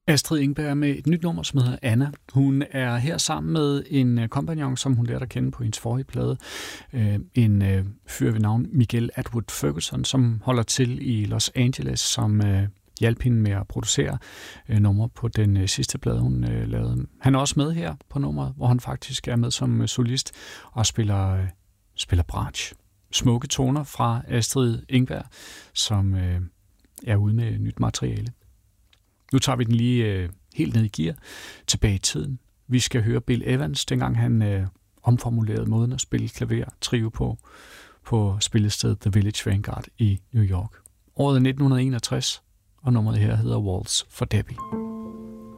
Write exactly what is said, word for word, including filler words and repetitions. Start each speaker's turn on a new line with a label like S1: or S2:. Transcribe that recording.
S1: Astrid Engberg med et nyt nummer, som hedder Anna. Hun er her sammen med en kompagnon, som hun lærte at kende på hendes forrige plade. En fyr ved navn Miguel Atwood Ferguson, som holder til i Los Angeles, som hjalp hende med at producere numre på den sidste plade, hun lavede. Han er også med her på nummeret, hvor han faktisk er med som solist og spiller, spiller bratsch. Smukke toner fra Astrid Engberg, som er ude med nyt materiale. Nu tager vi den lige øh, helt ned i gear, tilbage i tiden. Vi skal høre Bill Evans, dengang han øh, omformulerede måden at spille klaver trio på, på spillestedet The Village Vanguard i New York. Året er nitten enogtres, og nummeret her hedder Waltz for Debbie.